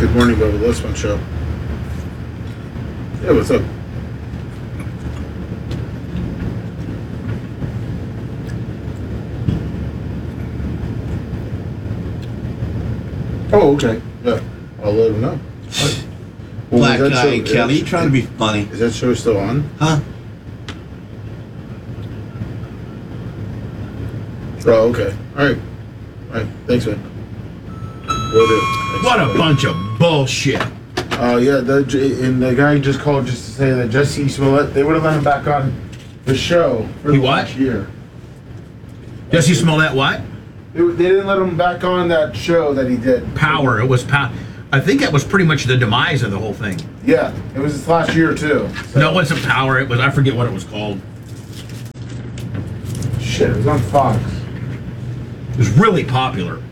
Good morning, Bubba. This one show. Yeah, what's up? Oh, okay. Yeah, I'll let him know. Well, Black is that guy show- Kelly, you trying to be funny? Is that show still on? Huh? Oh, okay. All right. Thanks, man. Will do. Thanks. What a bunch of bullshit. Yeah, the guy just called just to say that Jesse Smollett, they would have let him back on the show for He the what? last year. Jesse Smollett, what? They didn't let him back on that show that he did. Power. It was power. I think that was pretty much the demise of the whole thing. Yeah, it was his last year too. So. No, it wasn't Power. It was, I forget what it was called. Shit, it was on Fox. It was really popular.